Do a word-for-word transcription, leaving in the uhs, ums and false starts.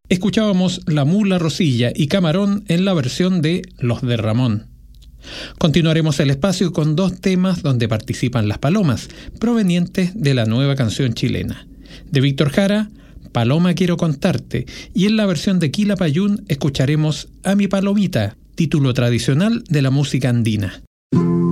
Escuchábamos La Mula Rosilla y Camarón en la versión de Los de Ramón. Continuaremos el espacio con dos temas donde participan las palomas, provenientes de la nueva canción chilena. De Víctor Jara, Paloma quiero contarte, y en la versión de Quilapayún escucharemos A mi palomita, título tradicional de la música andina.